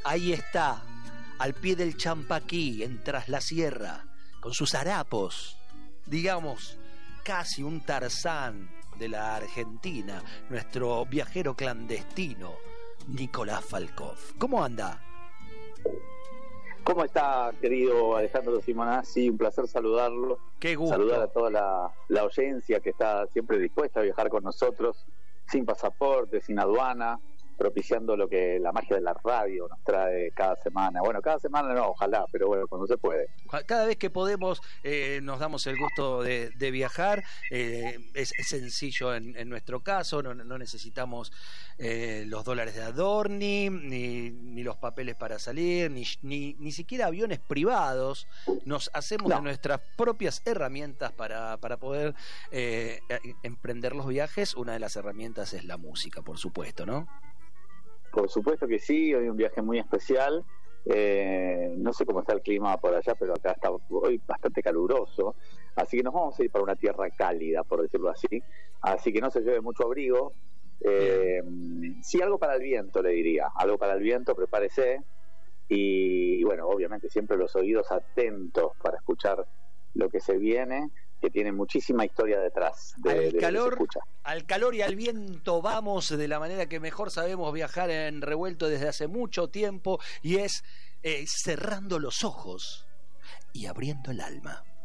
Ahí está, al pie del Champaquí, en Tras la Sierra, con sus harapos, digamos, casi un Tarzán de la Argentina, nuestro viajero clandestino, Nicolás Falkov. ¿Cómo anda? ¿Cómo está, querido Alejandro Simonazzi? Un placer saludarlo. Qué gusto. Saludar a toda la audiencia que está siempre dispuesta a viajar con nosotros, sin pasaporte, sin aduana, propiciando lo que la magia de la radio nos trae cada semana. Bueno, cada semana no, ojalá, pero bueno, cuando se puede. Cada vez que podemos nos damos el gusto de viajar. Es sencillo en nuestro caso, no necesitamos los dólares de Adorni, ni los papeles para salir, ni siquiera aviones privados. Nos hacemos de nuestras propias herramientas para poder emprender los viajes. Una de las herramientas es la música, por supuesto, ¿no? Por supuesto que sí, hoy un viaje muy especial. No sé cómo está el clima por allá, pero acá está hoy bastante caluroso, así que nos vamos a ir para una tierra cálida, por decirlo así que no se lleve mucho abrigo. Sí, algo para el viento, le diría, algo para el viento, prepárese, y bueno, obviamente siempre los oídos atentos para escuchar lo que se viene, que tiene muchísima historia detrás de al calor y al viento vamos, de la manera que mejor sabemos viajar en Revuelto desde hace mucho tiempo, y es cerrando los ojos y abriendo el alma.